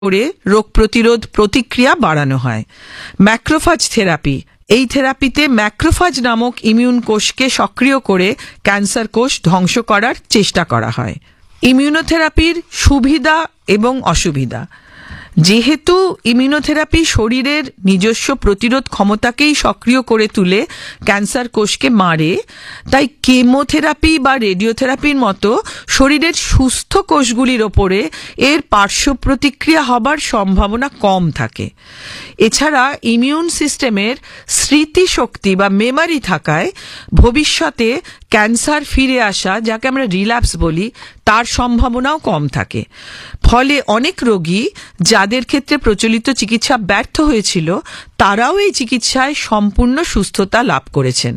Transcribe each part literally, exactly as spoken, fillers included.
করে রোগ প্রতিরোধ প্রতিক্রিয়া বাড়ানো হয়। ম্যাক্রোফাজ থেরাপি, এই থেরাপিতে ম্যাক্রোফাজ নামক ইমিউন কোষকে সক্রিয় করে ক্যান্সার কোষ ধ্বংস করার চেষ্টা করা হয়। ইমিউনোথেরাপির সুবিধা এবং অসুবিধা। যেহেতু ইমিউনোথেরাপি শরীরের নিজস্ব প্রতিরোধ ক্ষমতাকেই সক্রিয় করে তুলে ক্যান্সার কোষকে মারে, তাই কেমোথেরাপি বা রেডিওথেরাপির মতো শরীরের সুস্থ কোষগুলির ওপরে এর পার্শ্ব প্রতিক্রিয়া হবার সম্ভাবনা কম থাকে। এছাড়া ইমিউন সিস্টেমের স্মৃতিশক্তি বা মেমারি থাকায় ভবিষ্যতে ক্যান্সার ফিরে আসা, যাকে আমরা রিল্যাপস বলি, তার সম্ভাবনাও কম থাকে। ফলে অনেক রোগী যাদের ক্ষেত্রে প্রচলিত চিকিৎসা ব্যর্থ হয়েছিল, তারাও এই চিকিৎসায় সম্পূর্ণ সুস্থতা লাভ করেছেন।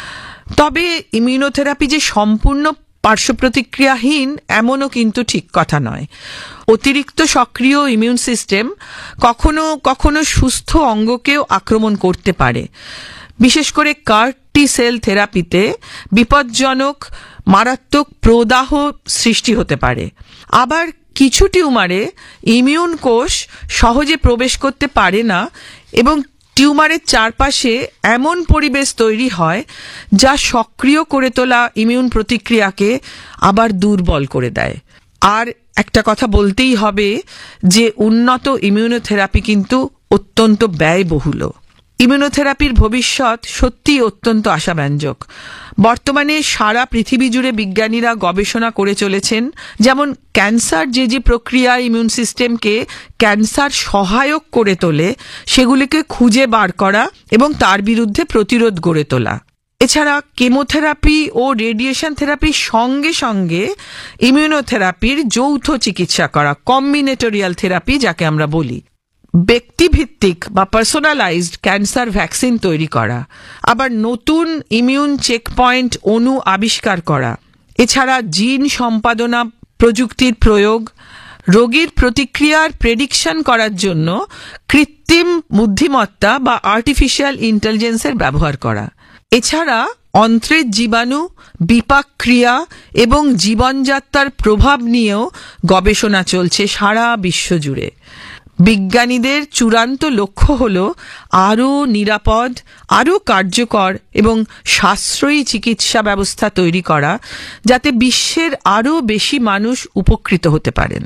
তবে ইমিউনোথেরাপি যে সম্পূর্ণ পার্শ্ব প্রতিক্রিয়াহীন এমনও কিন্তু ঠিক কথা নয়। অতিরিক্ত সক্রিয় ইমিউন সিস্টেম কখনো কখনো সুস্থ অঙ্গকেও আক্রমণ করতে পারে। বিশেষ করে কার টি সেল থেরাপিতে বিপজ্জনক মারাত্মক প্রদাহ সৃষ্টি হতে পারে। আবার কিছু টিউমারে ইমিউন কোষ সহজে প্রবেশ করতে পারে না এবং টিউমারের চারপাশে এমন পরিবেশ তৈরি হয় যা সক্রিয় করে তোলা ইমিউন প্রতিক্রিয়াকে আবার দুর্বল করে দেয়। আর একটা কথা বলতেই হবে যে উন্নত ইমিউনোথেরাপি কিন্তু অত্যন্ত ব্যয়বহুল। ইমিউনোথেরাপির ভবিষ্যৎ সত্যিই অত্যন্ত আশাব্যঞ্জক। বর্তমানে সারা পৃথিবী জুড়ে বিজ্ঞানীরা গবেষণা করে চলেছেন, যেমন ক্যান্সার যে যে প্রক্রিয়া ইমিউন সিস্টেমকে ক্যান্সার সহায়ক করে তোলে সেগুলিকে খুঁজে বার করা এবং তার বিরুদ্ধে প্রতিরোধ গড়ে তোলা। এছাড়া কেমোথেরাপি ও রেডিয়েশন থেরাপির সঙ্গে সঙ্গে ইমিউনোথেরাপির যৌথ চিকিৎসা করা, কম্বিনেটোরিয়াল থেরাপি যাকে আমরা বলি, ব্যক্তিভিত্তিক বা পার্সোনালাইজড ক্যান্সার ভ্যাকসিন তৈরি করা, আবার নতুন ইমিউন চেকপয়েন্ট অণু আবিষ্কার করা, এছাড়া জিন সম্পাদনা প্রযুক্তির প্রয়োগ, রোগীর প্রতিক্রিয়ার প্রেডিকশন করার জন্য কৃত্রিম বুদ্ধিমত্তা বা আর্টিফিশিয়াল ইন্টেলিজেন্সের ব্যবহার করা, এছাড়া অন্ত্রের জীবাণু, বিপাক ক্রিয়া এবং জীবনযাত্রার প্রভাব নিয়েও গবেষণা চলছে সারা বিশ্ব জুড়ে। বিজ্ঞানীদের চূড়ান্ত লক্ষ্য হল আরও নিরাপদ, আরও কার্যকর এবং সাশ্রয়ী চিকিৎসা ব্যবস্থা তৈরি করা, যাতে বিশ্বের আরও বেশি মানুষ উপকৃত হতে পারেন।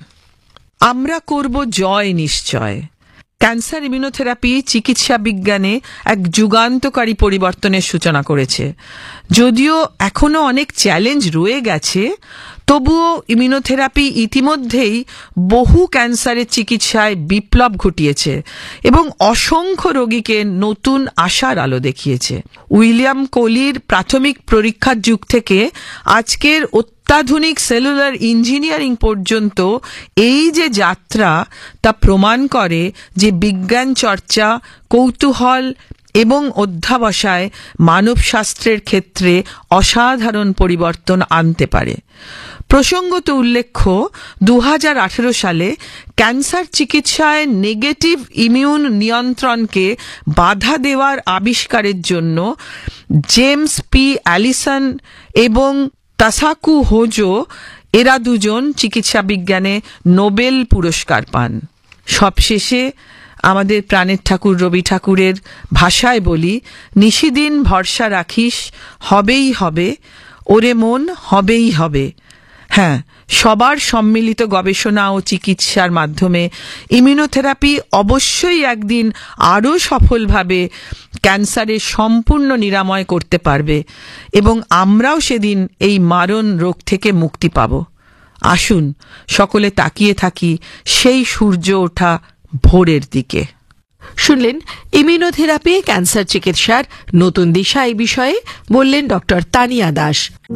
আমরা করব জয় নিশ্চয়। ক্যান্সার ইমিউনোথেরাপি চিকিৎসা বিজ্ঞানে এক যুগান্তকারী পরিবর্তনের সূচনা করেছে। যদিও এখনো অনেক চ্যালেঞ্জ রয়ে গেছে, তবুও ইমিউনোথেরাপি ইতিমধ্যেই বহু ক্যান্সারের চিকিৎসায় বিপ্লব ঘটিয়েছে এবং অসংখ্য রোগীকে নতুন আশার আলো দেখিয়েছে। উইলিয়াম কোলির প্রাথমিক পরীক্ষার যুগ থেকে আজকের অত্যাধুনিক সেলুলার ইঞ্জিনিয়ারিং পর্যন্ত এই যে যাত্রা, তা প্রমাণ করে যে বিজ্ঞান চর্চা, কৌতূহল এবং অধ্যাবসায় মানবশাস্ত্রের ক্ষেত্রে অসাধারণ পরিবর্তন আনতে পারে। প্রসঙ্গত উল্লেখ্য, দু হাজার আঠেরো সালে ক্যান্সার চিকিৎসায় নেগেটিভ ইমিউন নিয়ন্ত্রণকে বাধা দেওয়ার আবিষ্কারের জন্য জেমস পি অ্যালিসন এবং তাসাকু হোজো, এরা দুজন চিকিৎসা বিজ্ঞানে নোবেল পুরস্কার পান। সবশেষে আমাদের প্রাণের ঠাকুর রবি ঠাকুরের ভাষায় বলি, নিশিদিন ভরসা রাখিস, হবেই হবে, ওরে মন হবেই হবে। হ্যাঁ, সবার সম্মিলিত গবেষণা ও চিকিৎসার মাধ্যমে ইমিউনোথেরাপি অবশ্যই একদিন আরও সফলভাবে ক্যান্সারের সম্পূর্ণ নিরাময় করতে পারবে এবং আমরাও সেদিন এই মারণ রোগ থেকে মুক্তি পাব। আসুন সকলে তাকিয়ে থাকি সেই সূর্য ওঠা ভোরের দিকে। শুনলেন ইমিউনোথেরাপি ক্যান্সার চিকিৎসার নতুন দিশা, এই বিষয়ে বললেন ডক্টর তানিয়া দাস।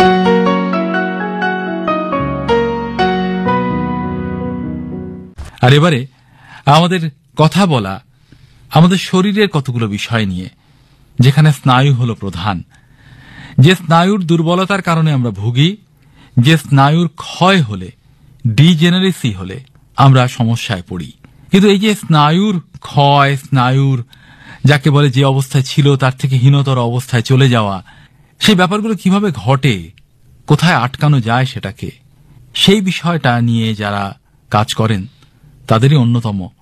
আর এবারে আমাদের কথা বলা আমাদের শরীরের কতগুলো বিষয় নিয়ে, যেখানে স্নায়ু হলো প্রধান। যে স্নায়ুর দুর্বলতার কারণে আমরা ভুগি, যে স্নায়ুর ক্ষয় হলে, ডিজেনারেসি হলে আমরা সমস্যায় পড়ি। কিন্তু এই যে স্নায়ুর ক্ষয়, স্নায়ুর যাকে বলে যে অবস্থায় ছিল তার থেকে হীনতর অবস্থায় চলে যাওয়া, সেই ব্যাপারগুলো কিভাবে ঘটে, কোথায় আটকানো যায় সেটাকে, সেই বিষয়টা নিয়ে যারা কাজ করেন তাদেরই অন্যতম